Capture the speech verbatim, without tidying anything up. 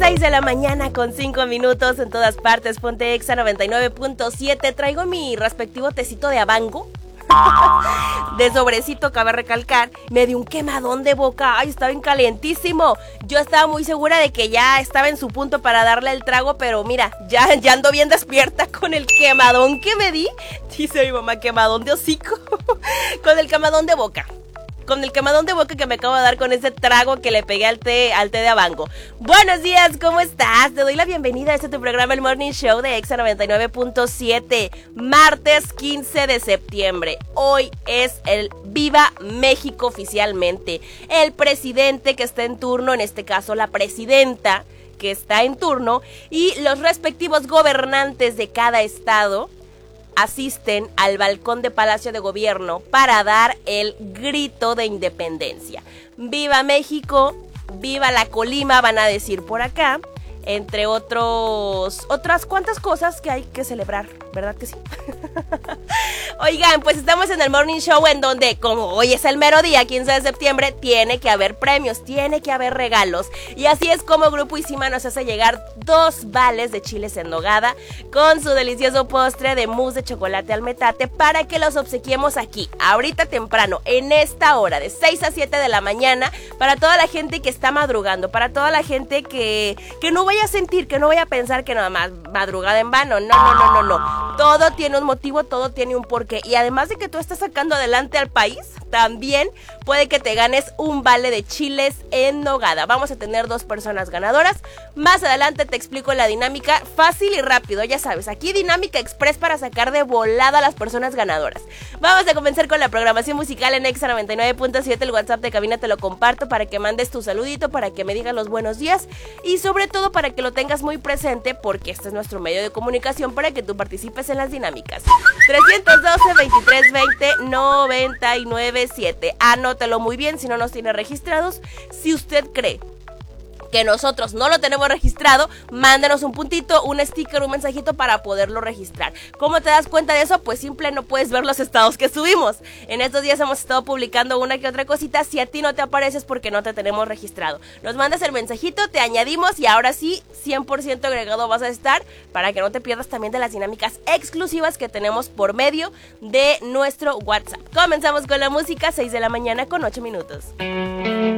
seis de la mañana con cinco minutos en todas partes. Ponte Exa noventa y nueve punto siete. Traigo mi respectivo tecito de Avango. De sobrecito, cabe recalcar. Me dio un quemadón de boca. Ay, estaba bien calientísimo. Yo estaba muy segura de que ya estaba en su punto para darle el trago, pero mira, ya, ya ando bien despierta con el quemadón que me di. Dice mi mamá, quemadón de hocico. Con el quemadón de boca. Con el quemadón de boca que me acabo de dar con ese trago que le pegué al té, al té de Avango. Buenos días, ¿cómo estás? Te doy la bienvenida a este tu programa, el Morning Show de Exa noventa y nueve punto siete. Martes quince de septiembre. Hoy es el Viva México oficialmente. El presidente que está en turno, en este caso la presidenta que está en turno, y los respectivos gobernantes de cada estado asisten al balcón de Palacio de Gobierno para dar el grito de independencia. ¡Viva México! ¡Viva la Colima! Van a decir por acá, entre otros otras cuantas cosas que hay que celebrar, ¿verdad que sí? Oigan, pues estamos en el Morning Show en donde, como hoy es el mero día, quince de septiembre, tiene que haber premios, tiene que haber regalos. Y así es como Grupo Isima nos hace llegar dos vales de chiles en nogada con su delicioso postre de mousse de chocolate al metate para que los obsequiemos aquí, ahorita temprano, en esta hora, de seis a siete de la mañana, para toda la gente que está madrugando, para toda la gente que, que no vaya a sentir, que no vaya a pensar que nada más madrugada en vano. No, no, no, no, no. Todo tiene un motivo, todo tiene un porqué. Y además de que tú estás sacando adelante al país, también puede que te ganes un vale de chiles en nogada. Vamos a tener dos personas ganadoras. Más adelante te explico la dinámica fácil y rápido, ya sabes. Aquí dinámica express para sacar de volada a las personas ganadoras. Vamos a comenzar con la programación musical en Exa noventa y nueve punto siete. El WhatsApp de cabina te lo comparto para que mandes tu saludito, para que me digas los buenos días y sobre todo para que lo tengas muy presente, porque este es nuestro medio de comunicación para que tú participes en las dinámicas. trescientos doce, veintitrés veinte, noventa y nueve siete. Anótelo muy bien si no nos tiene registrados. Si usted cree que nosotros no lo tenemos registrado, mándenos un puntito, un sticker, un mensajito para poderlo registrar. ¿Cómo te das cuenta de eso? Pues simple, no puedes ver los estados que subimos. En estos días hemos estado publicando una que otra cosita. Si a ti no te apareces porque no te tenemos registrado, nos mandas el mensajito, te añadimos y ahora sí, cien por ciento agregado vas a estar, para que no te pierdas también de las dinámicas exclusivas que tenemos por medio de nuestro WhatsApp. Comenzamos con la música, seis de la mañana con ocho minutos.